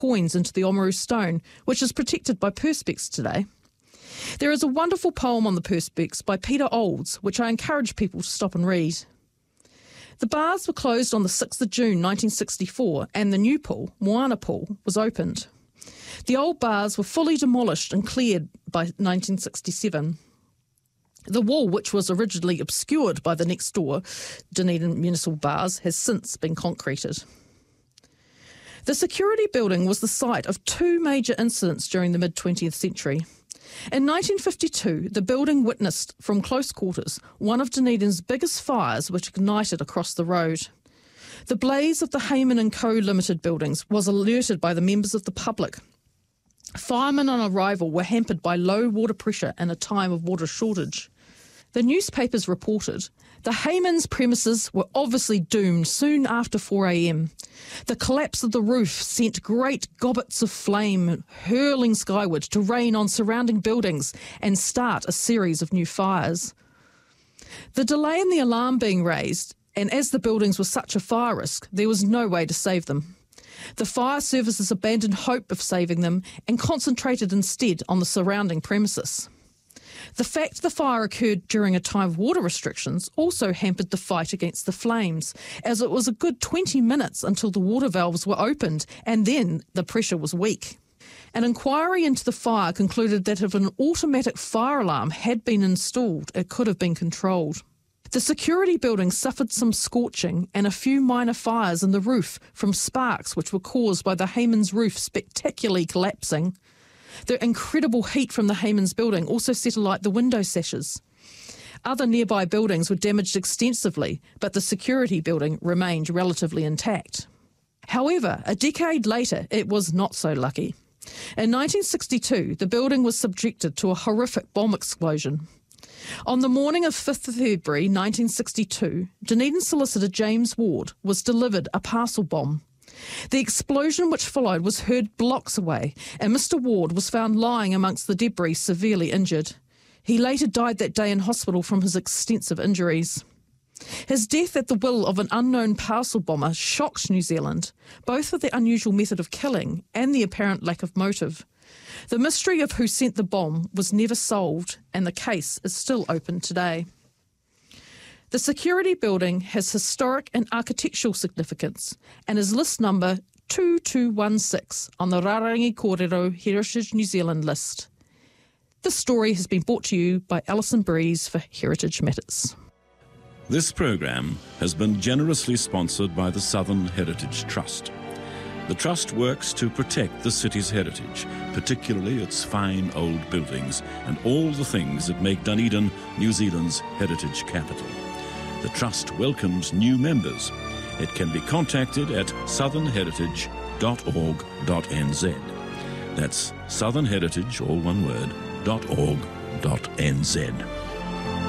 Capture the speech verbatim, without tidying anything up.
coins into the Oamaru stone, which is protected by perspex today. There is a wonderful poem on the perspex by Peter Olds, which I encourage people to stop and read. The bars were closed on the sixth of June nineteen sixty-four and the new pool, Moana Pool, was opened. The old bars were fully demolished and cleared by nineteen sixty-seven. The wall, which was originally obscured by the next door Dunedin Municipal Bars, has since been concreted. The security building was the site of two major incidents during the mid-twentieth century. In nineteen fifty-two, the building witnessed from close quarters one of Dunedin's biggest fires which ignited across the road. The blaze of the Hayman and Co Limited buildings was alerted by the members of the public. Firemen on arrival were hampered by low water pressure and a time of water shortage. The newspapers reported the Hayman's premises were obviously doomed soon after four a m. The collapse of the roof sent great gobbets of flame hurling skyward to rain on surrounding buildings and start a series of new fires. The delay in the alarm being raised, and as the buildings were such a fire risk, there was no way to save them. The fire services abandoned hope of saving them and concentrated instead on the surrounding premises. The fact the fire occurred during a time of water restrictions also hampered the fight against the flames, as it was a good twenty minutes until the water valves were opened and then the pressure was weak. An inquiry into the fire concluded that if an automatic fire alarm had been installed, it could have been controlled. The security building suffered some scorching and a few minor fires in the roof from sparks which were caused by the Hayman's roof spectacularly collapsing. The incredible heat from the Hayman's building also set alight the window sashes. Other nearby buildings were damaged extensively, but the security building remained relatively intact. However, a decade later, it was not so lucky. In nineteen sixty-two, the building was subjected to a horrific bomb explosion. On the morning of fifth of February nineteen sixty-two, Dunedin solicitor James Ward was delivered a parcel bomb. The explosion which followed was heard blocks away, and Mister Ward was found lying amongst the debris severely injured. He later died that day in hospital from his extensive injuries. His death at the will of an unknown parcel bomber shocked New Zealand, both for the unusual method of killing and the apparent lack of motive. The mystery of who sent the bomb was never solved, and the case is still open today. The security building has historic and architectural significance and is list number two two one six on the Rarangi Kōrero Heritage New Zealand list. This story has been brought to you by Alison Breeze for Heritage Matters. This program has been generously sponsored by the Southern Heritage Trust. The Trust works to protect the city's heritage, particularly its fine old buildings and all the things that make Dunedin New Zealand's heritage capital. The Trust welcomes new members. It can be contacted at southern heritage dot org dot n z. That's Southern Heritage, all one word, .org.nz.